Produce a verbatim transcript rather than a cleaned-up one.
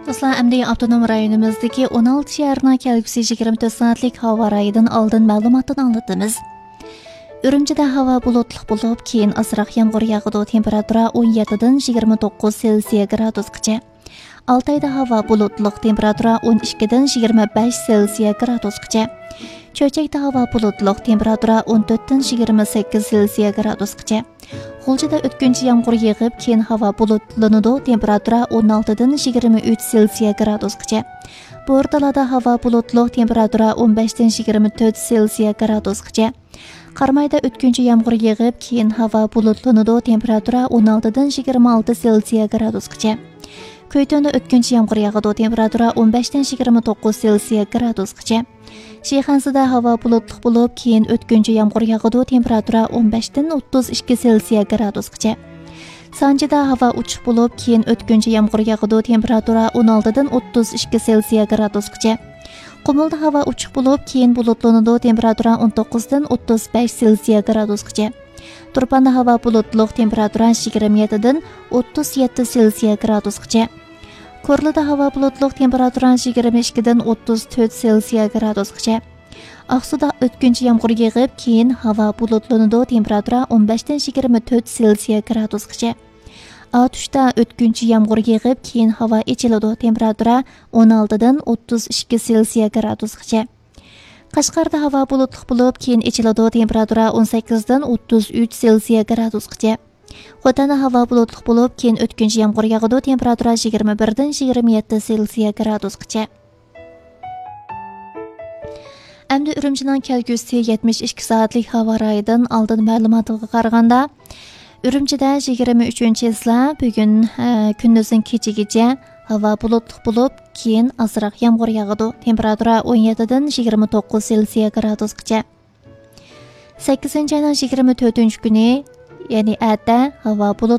Dostlar, əmdi avtonom rayonimizdagi o'n olti shaharning kelgusi yigirma to'rt soatlik havo rayidan oldin ma'lumotni anglatamiz. Urumchida havo bulutli bo'lib, keyin ozroq yomg'ir yog'adi. Temperatura o'n yetti dan yigirma to'qqiz Selsiya gradusgacha. Altayda havo bulutli, temperatura o'n ikki dan yigirma besh Selsiya gradusgacha. Cho'chakda havo bulutli, temperatura o'n to'rt dan yigirma sakkiz Selsiya gradusgacha. G'uljida o'tkinchi yomg'ir yig'ib, keyin havo bulutlanadi. Temperatura o'n olti dan yigirma uch Selsiya gradusgacha. Bo'rtalada havo bulutli, temperatura o'n besh dan yigirma to'rt Selsiya gradusgacha. Qarmayda o'tkinchi yomg'ir yig'ib, keyin havo bulutlanadi. Temperatura o'n olti dan yigirma olti Selsiya gradusgacha. Ko'ytonda o'tkinchi yomg'ir yog'adi. Temperatura o'n besh dan yigirma to'qqiz Selsiya gradusgacha. Shayxonzada havo bulutli bo'lib, keyin o'tkinchi yomg'ir yog'adi. Temperatura o'n besh dan o'ttiz ikki Selsiya gradusgacha. Sanjida havo ochiq bo'lib, keyin o'tkinchi yomg'ir yog'adi. Temperatura o'n olti dan o'ttiz ikki Selsiya gradusgacha. Qumulda havo ochiq bo'lib, keyin bulutlanadi. Temperatura o'n to'qqiz dan o'ttiz besh Selsiya gradusgacha. Turpanda havo bulutli, temperatura yigirma yetti dan o'ttiz yetti Selsiya gradusgacha. Ko'rlida havo bulutli, temperatura yigirma ikki dan o'ttiz to'rt Selsiya gradusgacha. Aqsuda o'tkinchi yomg'ir yog'ib, keyin havo bulutlanadi. Temperatura o'n besh dan yigirma to'rt Selsiya gradusgacha. Atushda o'tkinchi yomg'ir yog'ib, keyin havo ichiladi. Temperatura o'n olti dan o'ttiz ikki Selsiya gradusgacha. Qashqarda havo bulutli bo'lib, keyin ichiladi. Temperatura o'n sakkiz dan o'ttiz uch Selsiya gradusgacha. Xotanda havo bulutli bo'lib, keyin o'tkinchi yomg'ir yog'adi. Temperatura yigirma bir dan yigirma yetti Selsiya gradusgacha. Endi Urumchining kelgusi yetmish ikki soatlik havo rayidan oldin ma'lumotiga qaraganda, Urumchida yigirma uchinchi yilda bugun kunduzning kechigacha havo bulutli bo'lib, keyin ozroq yomg'ir yog'adi. Temperatura o'n yetti dan yigirma to'qqiz Selsiya gradusgacha. sakkizinchi oyning yigirma to'rtinchi kuni, ya'ni atda havo bulutli